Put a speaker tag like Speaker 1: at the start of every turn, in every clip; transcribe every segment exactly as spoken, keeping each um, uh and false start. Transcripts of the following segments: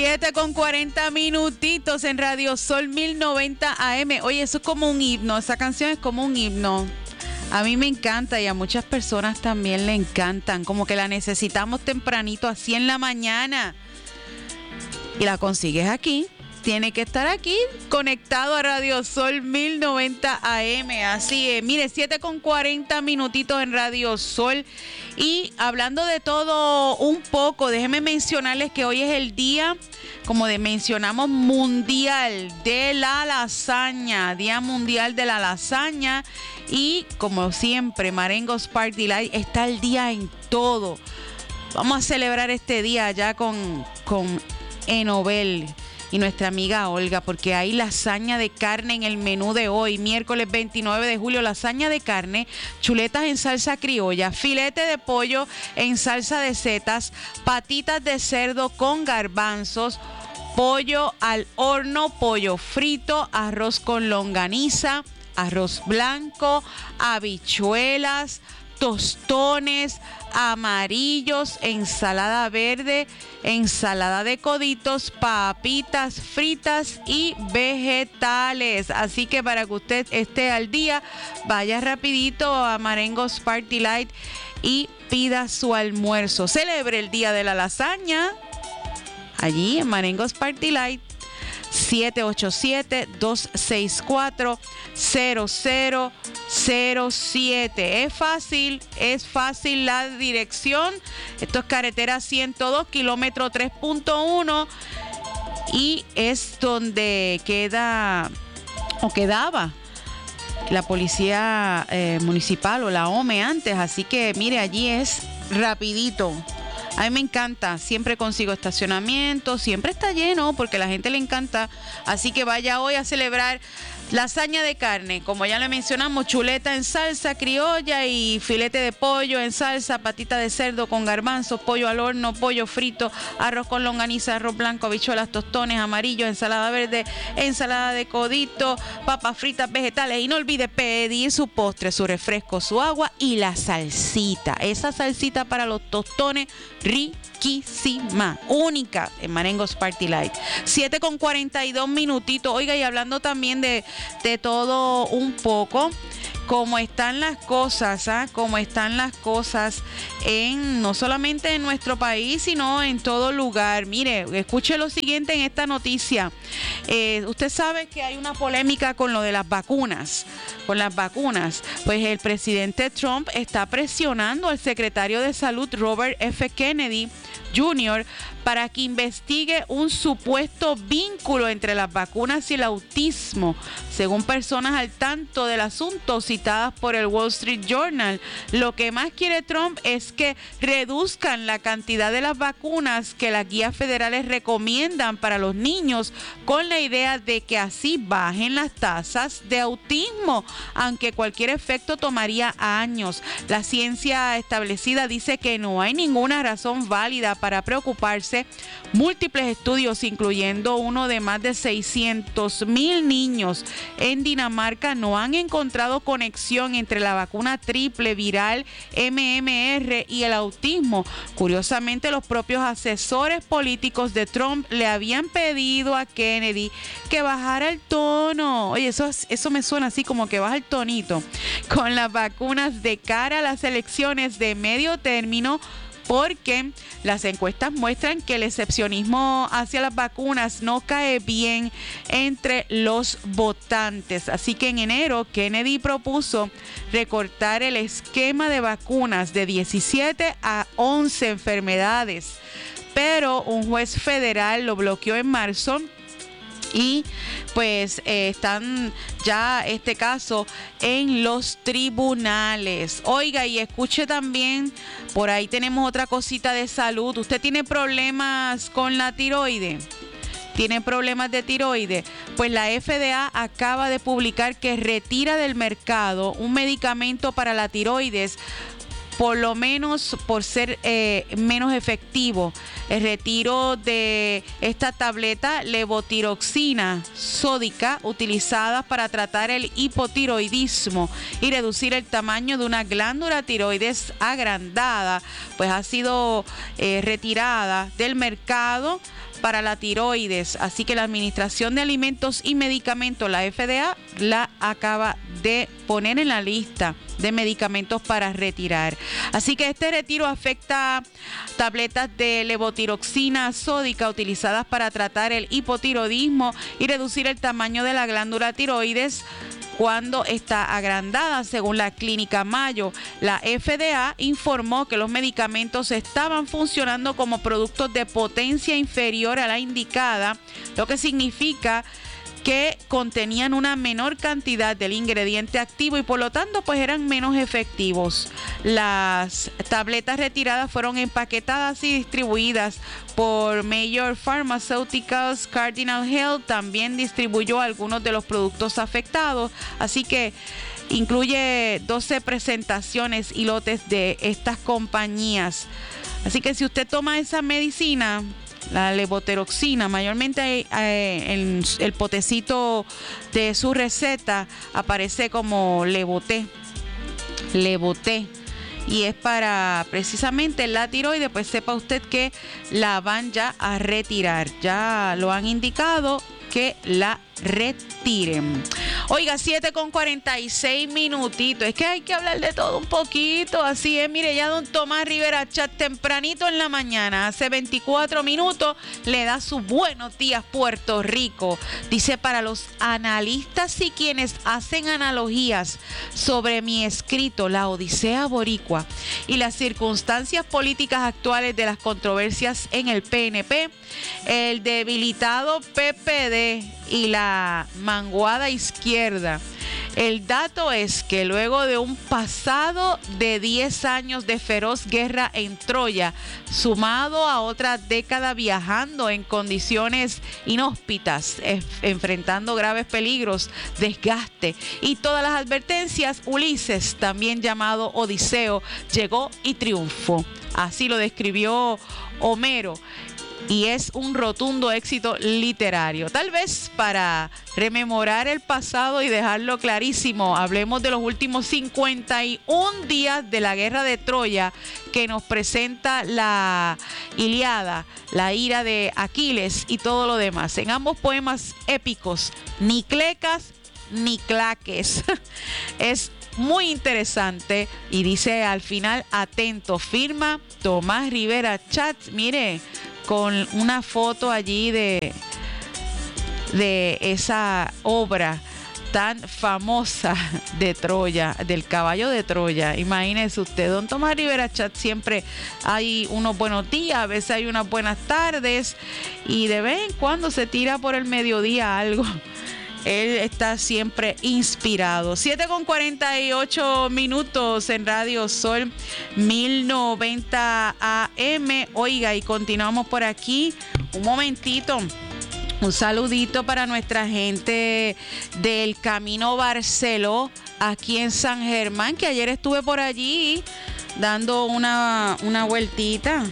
Speaker 1: siete con cuarenta minutitos en Radio Sol mil noventa A M. Oye, eso es como un himno, esa canción es como un himno. A mí me encanta y a muchas personas también le encantan, como que la necesitamos tempranito, así en la mañana. Y la consigues aquí. Tiene que estar aquí conectado a Radio Sol mil noventa A M. Así es. Mire, siete con cuarenta minutitos en Radio Sol. Y hablando de todo un poco, déjenme mencionarles que hoy es el día, como de mencionamos, mundial de la lasaña. Día mundial de la lasaña. Y como siempre, Marengos Party Light está el día en todo. Vamos a celebrar este día ya con, con Enovel y nuestra amiga Olga, porque hay lasaña de carne en el menú de hoy, miércoles veintinueve de julio, lasaña de carne, chuletas en salsa criolla, filete de pollo en salsa de setas, patitas de cerdo con garbanzos, pollo al horno, pollo frito, arroz con longaniza, arroz blanco, habichuelas, tostones amarillos, ensalada verde, ensalada de coditos, papitas fritas y vegetales. Así que para que usted esté al día, vaya rapidito a Marengos Party Light y pida su almuerzo. Celebre el día de la lasaña allí en Marengos Party Light. siete ocho siete, dos seis cuatro, cero cero cero siete. Es fácil, es fácil la dirección. Esto es carretera ciento dos, kilómetro tres punto uno. Y es donde queda, o quedaba, la policía eh, municipal o la O M E antes. Así que mire, allí es rapidito. A mí me encanta, siempre consigo estacionamiento, siempre está lleno porque a la gente le encanta. Así que vaya hoy a celebrar lasaña de carne, como ya le mencionamos, chuleta en salsa criolla y filete de pollo en salsa, patita de cerdo con garbanzos, pollo al horno, pollo frito, arroz con longaniza, arroz blanco, habichuelas, tostones amarillos, ensalada verde, ensalada de codito, papas fritas, vegetales. Y no olvide pedir su postre, su refresco, su agua y la salsita. Esa salsita para los tostones, riquísima, única en Marengos Party Light. siete con cuarenta y dos minutitos. Oiga, y hablando también de de todo un poco, cómo están las cosas, ¿ah? Cómo están las cosas en no solamente en nuestro país, sino en todo lugar. Mire, escuche lo siguiente en esta noticia. Eh, usted sabe que hay una polémica con lo de las vacunas, con las vacunas. Pues el presidente Trump está presionando al secretario de Salud, Robert F. Kennedy junior, para que investigue un supuesto vínculo entre las vacunas y el autismo, según personas al tanto del asunto citadas por el Wall Street Journal. Lo que más quiere Trump es que reduzcan la cantidad de las vacunas que las guías federales recomiendan para los niños, con la idea de que así bajen las tasas de autismo, aunque cualquier efecto tomaría años. La ciencia establecida dice que no hay ninguna razón válida para preocuparse. Múltiples estudios, incluyendo uno de más de seiscientos mil niños en Dinamarca, no han encontrado conexión entre la vacuna triple viral M M R y el autismo. Curiosamente, los propios asesores políticos de Trump le habían pedido a Kennedy que bajara el tono. Oye, eso, eso me suena así como que baja el tonito con las vacunas de cara a las elecciones de medio término, porque las encuestas muestran que el excepcionismo hacia las vacunas no cae bien entre los votantes. Así que en enero Kennedy propuso recortar el esquema de vacunas de diecisiete a once enfermedades, pero un juez federal lo bloqueó en marzo. Y pues eh, están ya este caso en los tribunales. Oiga, y escuche también, por ahí tenemos otra cosita de salud. ¿Usted tiene problemas con la tiroides? ¿Tiene problemas de tiroides? Pues la F D A acaba de publicar que retira del mercado un medicamento para la tiroides, por lo menos por ser eh, menos efectivo. El retiro de esta tableta levotiroxina sódica, utilizada para tratar el hipotiroidismo y reducir el tamaño de una glándula tiroides agrandada, pues ha sido eh, retirada del mercado para la tiroides. Así que la Administración de Alimentos y Medicamentos, la F D A, la acaba de poner en la lista de medicamentos para retirar. Así que este retiro afecta tabletas de levotiroxina sódica utilizadas para tratar el hipotiroidismo y reducir el tamaño de la glándula tiroides cuando está agrandada. Según la Clínica Mayo, la F D A informó que los medicamentos estaban funcionando como productos de potencia inferior a la indicada, lo que significa que contenían una menor cantidad del ingrediente activo y por lo tanto pues eran menos efectivos. Las tabletas retiradas fueron empaquetadas y distribuidas por Major Pharmaceuticals. Cardinal Health también distribuyó algunos de los productos afectados, así que incluye doce presentaciones y lotes de estas compañías. Así que si usted toma esa medicina, la levotiroxina, mayormente eh, el, el potecito de su receta aparece como Levoté, Levoté, y es para precisamente la tiroides. Pues sepa usted que la van ya a retirar, ya lo han indicado que la retiren. Oiga, siete con cuarenta y seis minutitos. Es que hay que hablar de todo un poquito. Así es, mire, ya don Tomás Rivera Chat tempranito en la mañana, hace veinticuatro minutos, le da sus buenos días Puerto Rico. Dice: para los analistas y quienes hacen analogías sobre mi escrito La Odisea Boricua y las circunstancias políticas actuales de las controversias en el P N P, el debilitado P P D y la manguada izquierda. El dato es que luego de un pasado de diez años de feroz guerra en Troya, sumado a otra década viajando en condiciones inhóspitas, eh, enfrentando graves peligros, desgaste y todas las advertencias, Ulises, también llamado Odiseo, llegó y triunfó. Así lo describió Homero. Y es un rotundo éxito literario. Tal vez para rememorar el pasado y dejarlo clarísimo, hablemos de los últimos cincuenta y un días de la guerra de Troya, que nos presenta la Ilíada, la ira de Aquiles y todo lo demás. En ambos poemas épicos, ni clecas ni claques. Es muy interesante y dice al final: atento, firma Tomás Rivera Chat. Mire, con una foto allí de, de esa obra tan famosa de Troya, del caballo de Troya. Imagínese usted, don Tomás Rivera Chat, siempre hay unos buenos días, a veces hay unas buenas tardes y de vez en cuando se tira por el mediodía algo. Él está siempre inspirado. siete con cuarenta y ocho minutos en Radio Sol mil noventa A M. Oiga, y continuamos por aquí. Un momentito. Un saludito para nuestra gente del Camino Barceló, aquí en San Germán, que ayer estuve por allí dando una, una vueltita.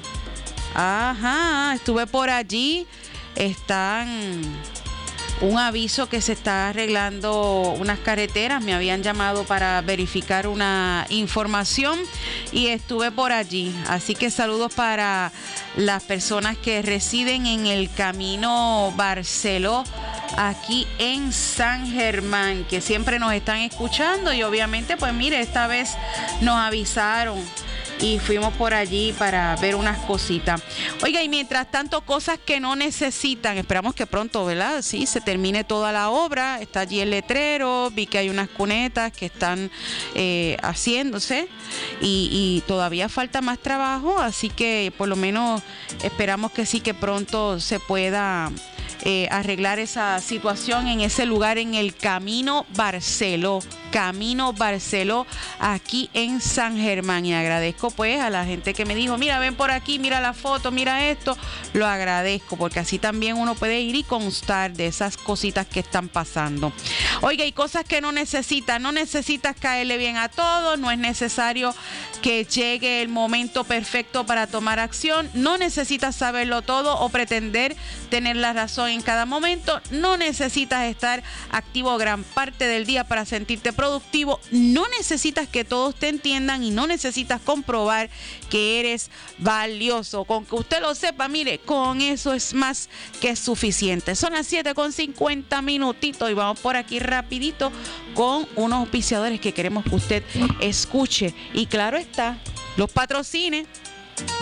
Speaker 1: Ajá, estuve por allí. Están... un aviso que se está arreglando unas carreteras. Me habían llamado para verificar una información y estuve por allí. Así que saludos para las personas que residen en el Camino Barceló, aquí en San Germán, que siempre nos están escuchando. Y obviamente, pues mire, esta vez nos avisaron y fuimos por allí para ver unas cositas. Oiga, y mientras tanto, cosas que no necesitan, esperamos que pronto, ¿verdad? Sí, se termine toda la obra. Está allí el letrero, vi que hay unas cunetas que están eh, haciéndose y, y todavía falta más trabajo, así que por lo menos esperamos que sí, que pronto se pueda Eh, arreglar esa situación en ese lugar, en el Camino Barceló, Camino Barceló, aquí en San Germán. Y agradezco pues a la gente que me dijo: mira, ven por aquí, mira la foto, mira esto. Lo agradezco, porque así también uno puede ir y constar de esas cositas que están pasando. Oiga, y cosas que no necesitas, no necesitas caerle bien a todos, no es necesario que llegue el momento perfecto para tomar acción, no necesitas saberlo todo o pretender tener la razón en cada momento, no necesitas estar activo gran parte del día para sentirte productivo. No necesitas que todos te entiendan y no necesitas comprobar que eres valioso. Con que usted lo sepa, mire, con eso es más que suficiente. Son las siete con cincuenta minutitos y vamos por aquí rapidito con unos auspiciadores que queremos que usted escuche. Y claro está, los patrocine.